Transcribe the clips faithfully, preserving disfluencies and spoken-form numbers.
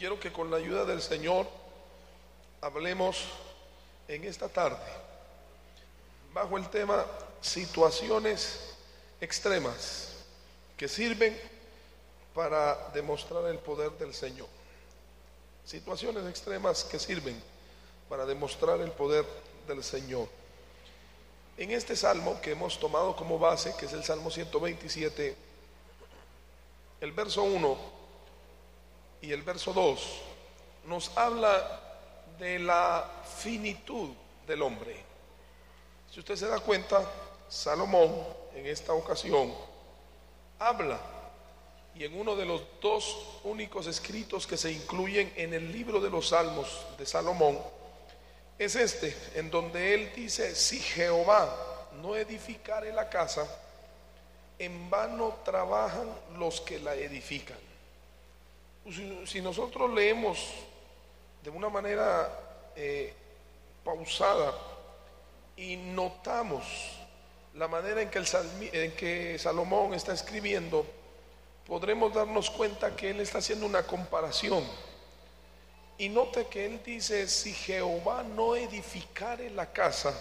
quiero que con la ayuda del Señor hablemos en esta tarde bajo el tema situaciones extremas que sirven para demostrar el poder del Señor. Situaciones extremas que sirven para demostrar el poder del Señor. En este salmo que hemos tomado como base, que es el Salmo ciento veintisiete, el verso uno y el verso dos nos habla de la finitud del hombre. Si usted se da cuenta, Salomón en esta ocasión habla, y en uno de los dos únicos escritos que se incluyen en el libro de los Salmos de Salomón es este, en donde él dice: si Jehová no edificare la casa, en vano trabajan los que la edifican. Si nosotros leemos de una manera eh, pausada y notamos la manera en que, el Salmi, en que Salomón está escribiendo, podremos darnos cuenta que él está haciendo una comparación. Y note que él dice: si Jehová no edificare la casa,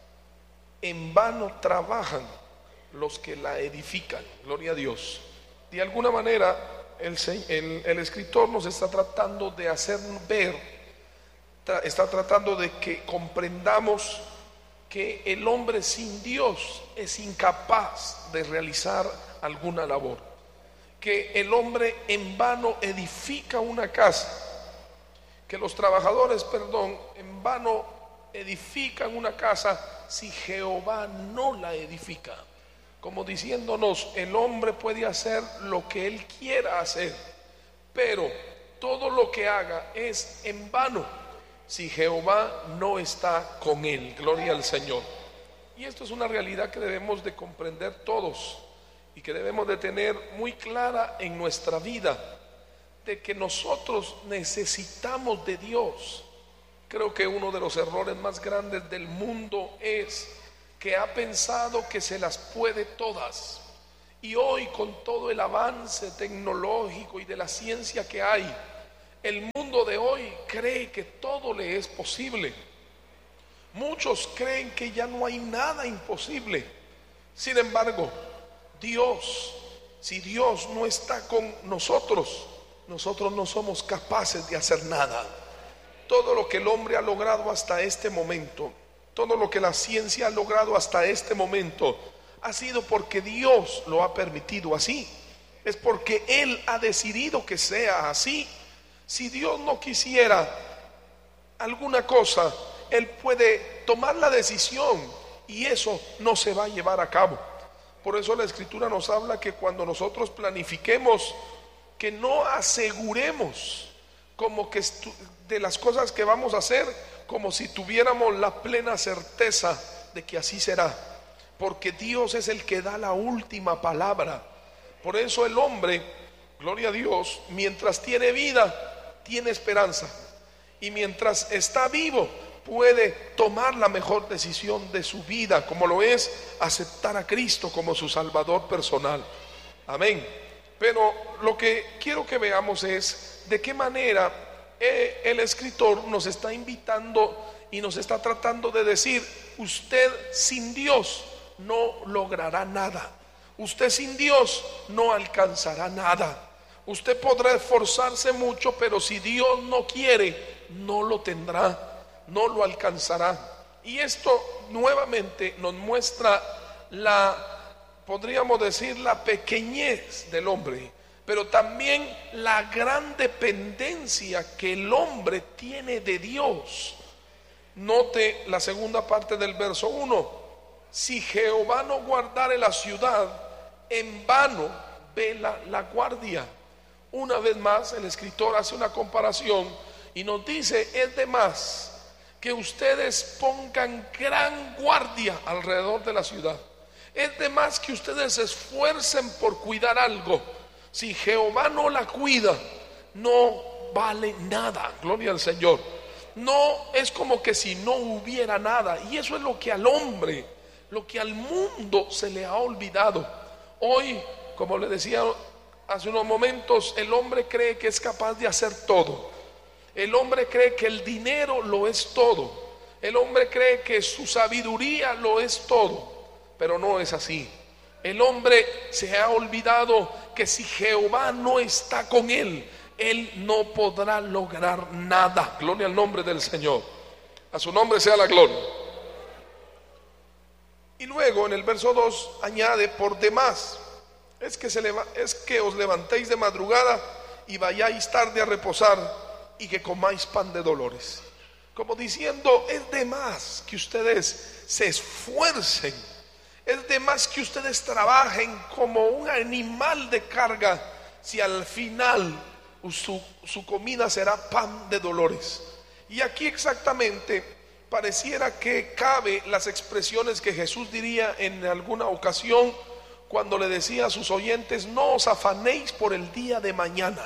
en vano trabajan los que la edifican. Gloria a Dios. De alguna manera el, el, el escritor nos está tratando de hacer ver, tra, está tratando de que comprendamos que el hombre sin Dios es incapaz de realizar alguna labor, que el hombre en vano edifica una casa, que los trabajadores, perdón, en vano edifican una casa si Jehová no la edifica. Como diciéndonos, el hombre puede hacer lo que él quiera hacer, pero todo lo que haga es en vano si Jehová no está con él. Gloria al Señor. Y esto es una realidad que debemos de comprender todos y que debemos de tener muy clara en nuestra vida, de que nosotros necesitamos de Dios. Creo que uno de los errores más grandes del mundo es que ha pensado que se las puede todas. Y hoy, con todo el avance tecnológico y de la ciencia que hay, el mundo de hoy cree que todo le es posible. Muchos creen que ya no hay nada imposible. Sin embargo, Dios, si Dios no está con nosotros, nosotros no somos capaces de hacer nada. Todo lo que el hombre ha logrado hasta este momento, todo lo que la ciencia ha logrado hasta este momento, ha sido porque Dios lo ha permitido así. Es porque Él ha decidido que sea así. Si Dios no quisiera alguna cosa, Él puede tomar la decisión y eso no se va a llevar a cabo. Por eso la Escritura nos habla que cuando nosotros planifiquemos, que no aseguremos como que de las cosas que vamos a hacer, como si tuviéramos la plena certeza de que así será, porque Dios es el que da la última palabra. Por eso el hombre, gloria a Dios, mientras tiene vida, tiene esperanza, y mientras está vivo puede tomar la mejor decisión de su vida, como lo es aceptar a Cristo como su Salvador personal. Amén. Pero lo que quiero que veamos es de qué manera el escritor nos está invitando y nos está tratando de decir: usted sin Dios no logrará nada, usted sin Dios no alcanzará nada. Usted podrá esforzarse mucho, pero si Dios no quiere, no lo tendrá, no lo alcanzará. Y esto nuevamente nos muestra la, podríamos decir, la pequeñez del hombre, pero también la gran dependencia que el hombre tiene de Dios. Note la segunda parte del verso uno: si Jehová no guardare la ciudad, en vano vela la guardia. Una vez más el escritor hace una comparación y nos dice: es de más que ustedes pongan gran guardia alrededor de la ciudad, es de más que ustedes se esfuercen por cuidar algo. Si Jehová no la cuida, no vale nada. Gloria al Señor. No es como que si no hubiera nada. Y eso es lo que al hombre, lo que al mundo se le ha olvidado. Hoy, como le decía hace unos momentos, el hombre cree que es capaz de hacer todo. El hombre cree que el dinero lo es todo. El hombre cree que su sabiduría lo es todo, pero no es así. El hombre se ha olvidado que si Jehová no está con él, él no podrá lograr nada. Gloria al nombre del Señor. A su nombre sea la gloria. Y luego en el verso dos añade: por demás es que, se leva, es que os levantéis de madrugada y vayáis tarde a reposar, y que comáis pan de dolores. Como diciendo, es de más que ustedes se esfuercen, es de más que ustedes trabajen como un animal de carga, si al final su, su comida será pan de dolores. Y aquí exactamente pareciera que cabe las expresiones que Jesús diría en alguna ocasión cuando le decía a sus oyentes: no os afanéis por el día de mañana.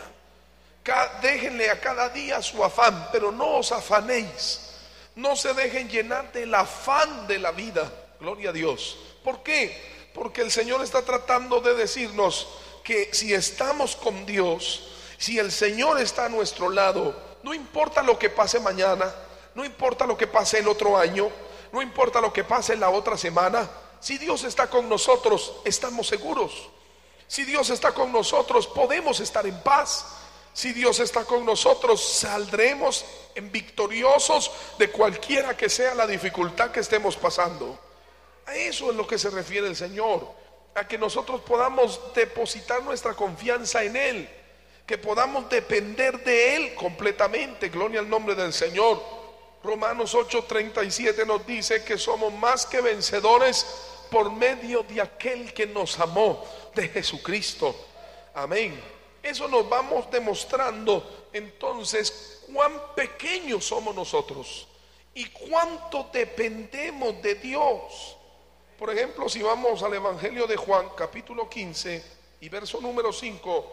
Déjenle a cada día su afán, pero no os afanéis. No se dejen llenar del afán de la vida. Gloria a Dios. ¿Por qué? Porque el Señor está tratando de decirnos que si estamos con Dios, si el Señor está a nuestro lado, no importa lo que pase mañana, no importa lo que pase el otro año, no importa lo que pase la otra semana. Si Dios está con nosotros, estamos seguros. Si Dios está con nosotros, podemos estar en paz. Si Dios está con nosotros, saldremos en victoriosos de cualquiera que sea la dificultad que estemos pasando. A eso es lo que se refiere el Señor, a que nosotros podamos depositar nuestra confianza en Él, que podamos depender de Él completamente. Gloria al nombre del Señor. Romanos ocho treinta y siete nos dice que somos más que vencedores por medio de aquel que nos amó, de Jesucristo. Amén. Eso nos vamos demostrando entonces cuán pequeños somos nosotros y cuánto dependemos de Dios. Por ejemplo, si vamos al Evangelio de Juan, capítulo quince y verso número cinco,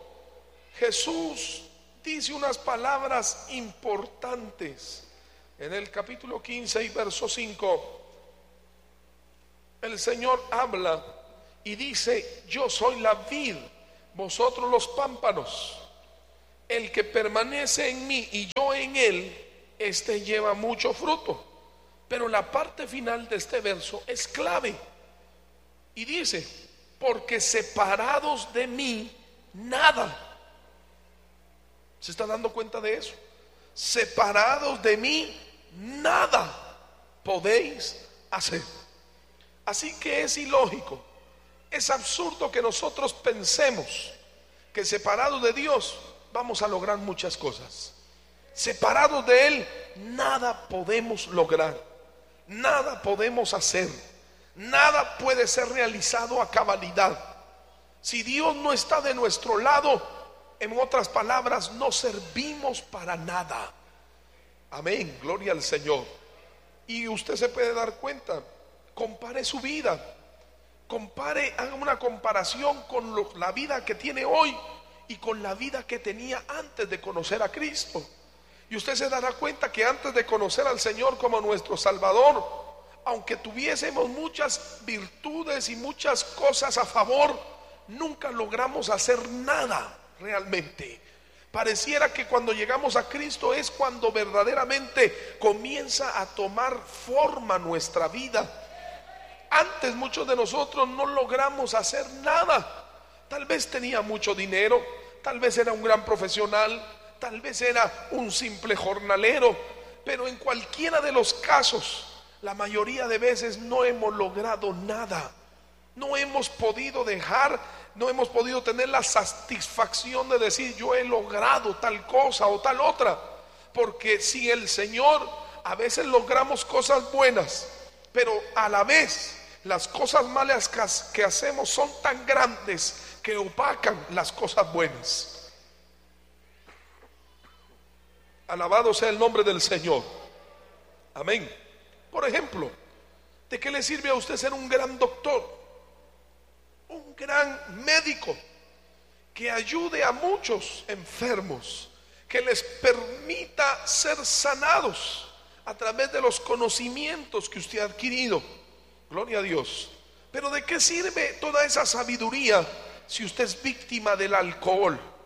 Jesús dice unas palabras importantes. En el capítulo quince y verso cinco, el Señor habla y dice: yo soy la vid, vosotros los pámpanos. El que permanece en mí y yo en él, este lleva mucho fruto. Pero la parte final de este verso es clave y dice: porque separados de mí nada. ¿Se está dando cuenta de eso? Separados de mí nada podéis hacer. Así que es ilógico, es absurdo que nosotros pensemos que separados de Dios vamos a lograr muchas cosas. Separados de Él nada podemos lograr, nada podemos hacer, nada puede ser realizado a cabalidad. Si Dios no está de nuestro lado, en otras palabras, no servimos para nada. Amén, gloria al Señor. Y usted se puede dar cuenta, compare su vida, compare, haga una comparación con lo, la vida que tiene hoy y con la vida que tenía antes de conocer a Cristo. Y usted se dará cuenta que antes de conocer al Señor como nuestro Salvador, aunque tuviésemos muchas virtudes y muchas cosas a favor, nunca logramos hacer nada realmente. Pareciera que cuando llegamos a Cristo es cuando verdaderamente comienza a tomar forma nuestra vida. Antes muchos de nosotros no logramos hacer nada. Tal vez tenía mucho dinero, tal vez era un gran profesional, tal vez era un simple jornalero, pero en cualquiera de los casos, la mayoría de veces no hemos logrado nada. No hemos podido dejar, no hemos podido tener la satisfacción de decir: yo he logrado tal cosa o tal otra. Porque si el Señor, a veces logramos cosas buenas, pero a la vez las cosas malas que hacemos son tan grandes que opacan las cosas buenas. Alabado sea el nombre del Señor. Amén. Por ejemplo, ¿de qué le sirve a usted ser un gran doctor, un gran médico que ayude a muchos enfermos, que les permita ser sanados a través de los conocimientos que usted ha adquirido? Gloria a Dios. Pero ¿de qué sirve toda esa sabiduría si usted es víctima del alcohol,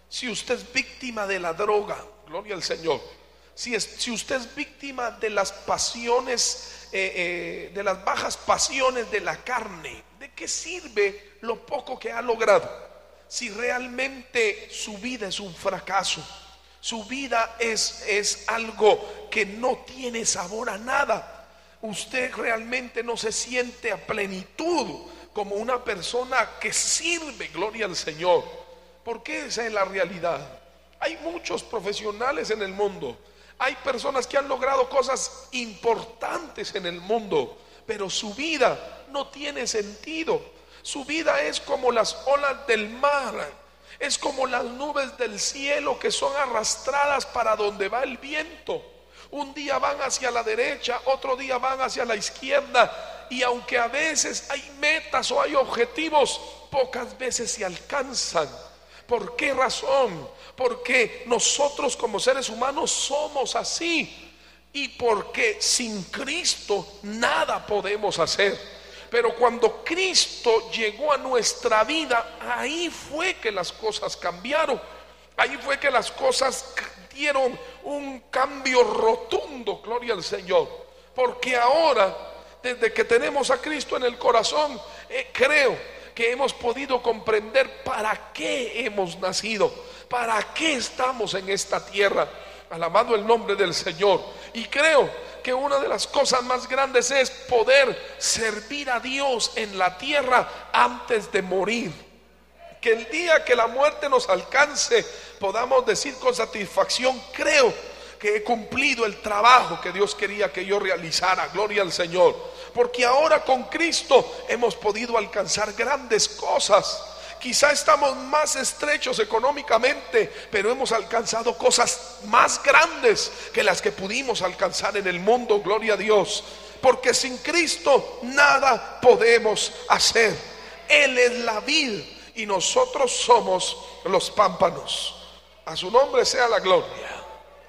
si usted es víctima de la droga, gloria al Señor, si, es, si usted es víctima de las pasiones, eh, eh, de las bajas pasiones de la carne, ¿de qué sirve lo poco que ha logrado si realmente su vida es un fracaso? Su vida es, es algo que no tiene sabor a nada. Usted realmente no se siente a plenitud como una persona que sirve, gloria al Señor, porque esa es la realidad. Hay muchos profesionales en el mundo, hay personas que han logrado cosas importantes en el mundo, pero su vida no tiene sentido. Su vida es como las olas del mar, es como las nubes del cielo que son arrastradas para donde va el viento. Un día van hacia la derecha, otro día van hacia la izquierda, y aunque a veces hay metas o hay objetivos, pocas veces se alcanzan. ¿Por qué razón? Porque nosotros como seres humanos somos así, y porque sin Cristo nada podemos hacer. Pero cuando Cristo llegó a nuestra vida, ahí fue que las cosas cambiaron. Ahí fue que las cosas dieron un cambio rotundo, gloria al Señor. Porque ahora, desde que tenemos a Cristo en el corazón, eh, creo que hemos podido comprender para qué hemos nacido, para qué estamos en esta tierra. Alabado el nombre del Señor. Y creo que una de las cosas más grandes es poder servir a Dios en la tierra antes de morir. Que el día que la muerte nos alcance podamos decir con satisfacción: creo que he cumplido el trabajo que Dios quería que yo realizara. Gloria al Señor. Porque ahora con Cristo hemos podido alcanzar grandes cosas. Quizá estamos más estrechos económicamente, pero hemos alcanzado cosas más grandes que las que pudimos alcanzar en el mundo, gloria a Dios. Porque sin Cristo nada podemos hacer. Él es la vid y nosotros somos los pámpanos. A su nombre sea la gloria.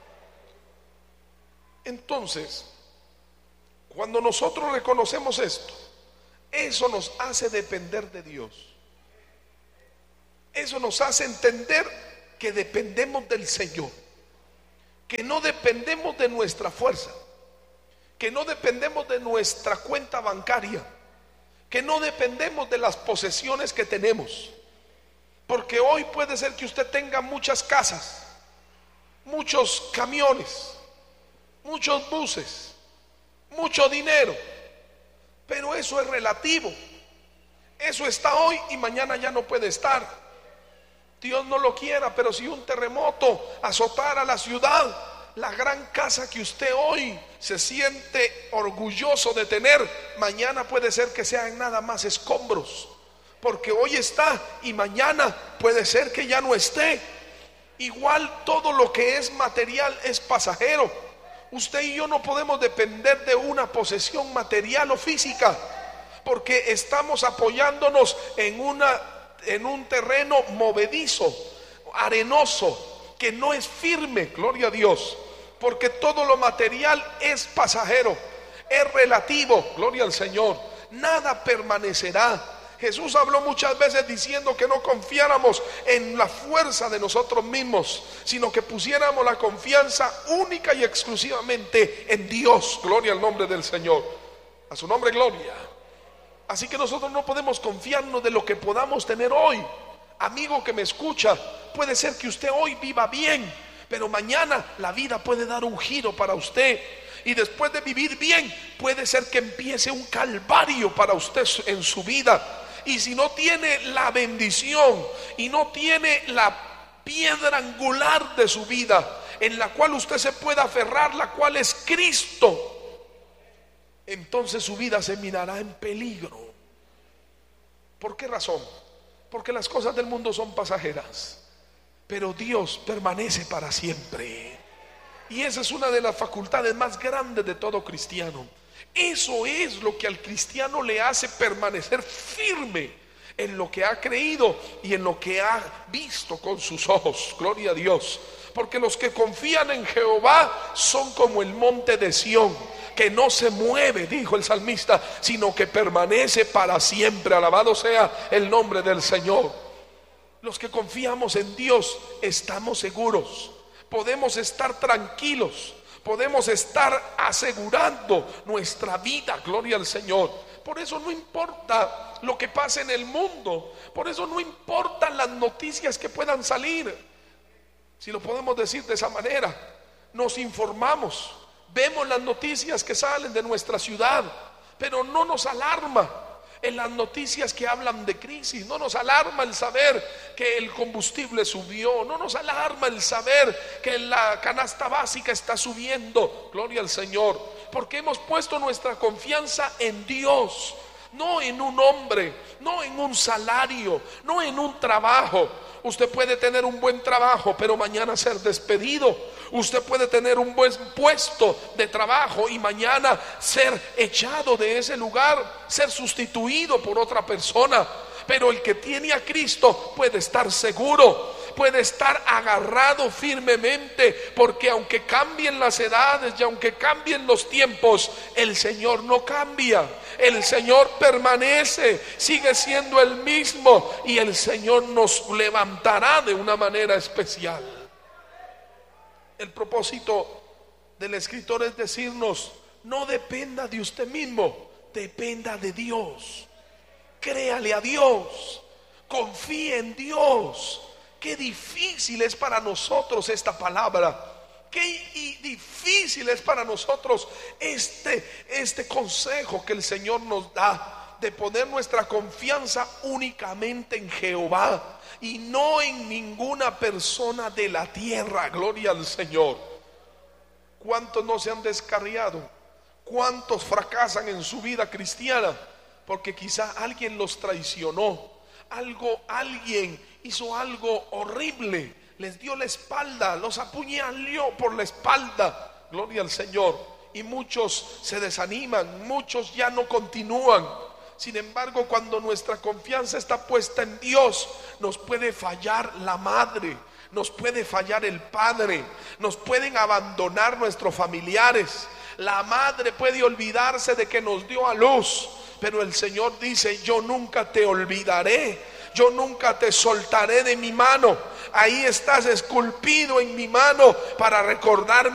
Entonces, cuando nosotros reconocemos esto, eso nos hace depender de Dios. Eso nos hace entender que dependemos del Señor, que no dependemos de nuestra fuerza, que no dependemos de nuestra cuenta bancaria, que no dependemos de las posesiones que tenemos. Porque hoy puede ser que usted tenga muchas casas, muchos camiones, muchos buses, mucho dinero, pero eso es relativo. Eso está hoy y mañana ya no puede estar. Dios no lo quiera, pero si un terremoto azotara la ciudad, la gran casa que usted hoy se siente orgulloso de tener, mañana puede ser que sean nada más escombros. Porque hoy está y mañana puede ser que ya no esté. Igual todo lo que es material es pasajero. Usted y yo no podemos depender de una posesión material o física, porque estamos apoyándonos en una en un terreno movedizo, arenoso, que no es firme, gloria a Dios. Porque todo lo material es pasajero, es relativo, gloria al Señor. Nada permanecerá. Jesús habló muchas veces diciendo que no confiáramos en la fuerza de nosotros mismos, sino que pusiéramos la confianza única y exclusivamente en Dios. Gloria al nombre del Señor. A su nombre gloria. Así que nosotros no podemos confiarnos de lo que podamos tener hoy. Amigo que me escucha, puede ser que usted hoy viva bien, pero mañana la vida puede dar un giro para usted. Y después de vivir bien, puede ser que empiece un calvario para usted en su vida. Y si no tiene la bendición y no tiene la piedra angular de su vida, en la cual usted se pueda aferrar, la cual es Cristo, entonces su vida se mirará en peligro. ¿Por qué razón? Porque las cosas del mundo son pasajeras, pero Dios permanece para siempre. Y esa es una de las facultades más grandes de todo cristiano. Eso es lo que al cristiano le hace permanecer firme en lo que ha creído y en lo que ha visto con sus ojos. Gloria a Dios. Porque los que confían en Jehová son como el monte de Sión, que no se mueve, dijo el salmista, sino que permanece para siempre. Alabado sea el nombre del Señor. Los que confiamos en Dios estamos seguros, podemos estar tranquilos, podemos estar asegurando nuestra vida, gloria al Señor. Por eso no importa lo que pase en el mundo, por eso no importan las noticias que puedan salir. Si lo podemos decir de esa manera, nos informamos, vemos las noticias que salen de nuestra ciudad, pero no nos alarma en las noticias que hablan de crisis, no nos alarma el saber que el combustible subió, no nos alarma el saber que la canasta básica está subiendo, gloria al Señor, porque hemos puesto nuestra confianza en Dios, no en un hombre, no en un salario, no en un trabajo. Usted puede tener un buen trabajo, pero mañana ser despedido. Usted puede tener un buen puesto de trabajo y mañana ser echado de ese lugar, ser sustituido por otra persona. Pero el que tiene a Cristo puede estar seguro, puede estar agarrado firmemente, porque aunque cambien las edades y aunque cambien los tiempos, el Señor no cambia, el Señor permanece, sigue siendo el mismo, y el Señor nos levantará de una manera especial. El propósito del escritor es decirnos: no dependa de usted mismo, dependa de Dios. Créale a Dios, confíe en Dios. Qué difícil es para nosotros esta palabra, qué difícil es para nosotros este, este consejo que el Señor nos da, de poner nuestra confianza únicamente en Jehová y no en ninguna persona de la tierra, gloria al Señor. ¿Cuántos no se han descarriado? ¿Cuántos fracasan en su vida cristiana? Porque quizá alguien los traicionó, algo, alguien hizo algo horrible, les dio la espalda, los apuñaló por la espalda, gloria al Señor, y muchos se desaniman, muchos ya no continúan. Sin embargo, cuando nuestra confianza está puesta en Dios, nos puede fallar la madre, nos puede fallar el padre, nos pueden abandonar nuestros familiares, la madre puede olvidarse de que nos dio a luz, pero el Señor dice: yo nunca te olvidaré, yo nunca te soltaré de mi mano. Ahí estás esculpido en mi mano para recordarme